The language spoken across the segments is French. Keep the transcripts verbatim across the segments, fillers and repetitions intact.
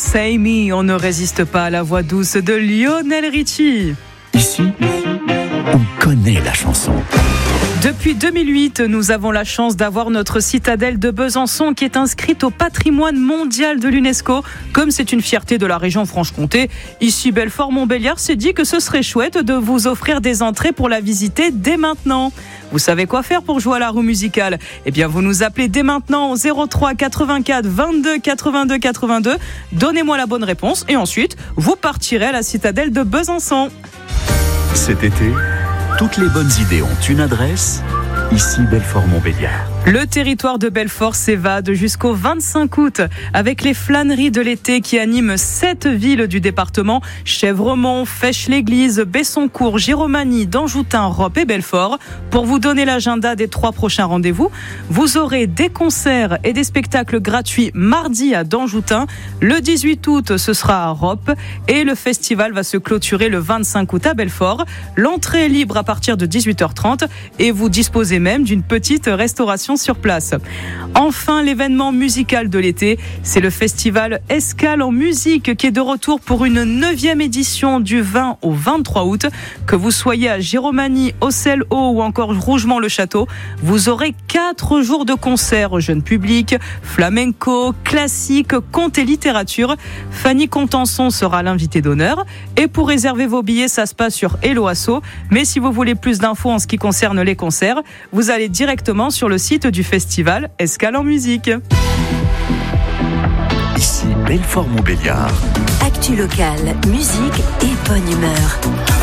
Say Me, on ne résiste pas à la voix douce de Lionel Richie. Ici, on connaît la chanson. Depuis deux mille huit, nous avons la chance d'avoir notre citadelle de Besançon qui est inscrite au patrimoine mondial de l'UNESCO. Comme c'est une fierté de la région Franche-Comté, ici Belfort-Montbéliard s'est dit que ce serait chouette de vous offrir des entrées pour la visiter dès maintenant. Vous savez quoi faire pour jouer à la roue musicale ? Eh bien, vous nous appelez dès maintenant au zéro trois quatre-vingt-quatre vingt-deux quatre-vingt-deux quatre-vingt-deux. Donnez-moi la bonne réponse et ensuite, vous partirez à la citadelle de Besançon. Cet été, toutes les bonnes idées ont une adresse, ici Belfort-Montbéliard. Le territoire de Belfort s'évade jusqu'au vingt-cinq août avec les flâneries de l'été qui animent sept villes du département: Chèvremont, Fèche-l'Église, Bessoncourt, Giromagny, Danjoutin, Roppe et Belfort. Pour vous donner l'agenda des trois prochains rendez-vous, vous aurez des concerts et des spectacles gratuits mardi à Danjoutin. Le dix-huit août, ce sera à Roppe et le festival va se clôturer le vingt-cinq août à Belfort. L'entrée est libre à partir de dix-huit heures trente et vous disposez même d'une petite restauration sur place. Enfin, l'événement musical de l'été, c'est le festival Escale en musique qui est de retour pour une neuvième édition du vingt au vingt-trois août. Que vous soyez à Giromagny, Auxelles-Haut ou encore Rougemont-le-Château, vous aurez quatre jours de concerts jeune public, flamenco, classique, contes et littérature. Fanny Contenson sera l'invitée d'honneur. Et pour réserver vos billets, ça se passe sur Hello Asso. Mais si vous voulez plus d'infos en ce qui concerne les concerts, vous allez directement sur le site du festival Escale en musique. Ici Belfort-Montbéliard. Actu locale, musique et bonne humeur.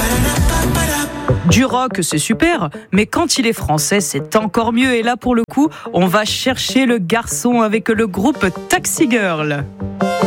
Du rock, c'est super, mais quand il est français, c'est encore mieux. Et là, pour le coup, on va chercher le garçon avec le groupe Taxi Girl.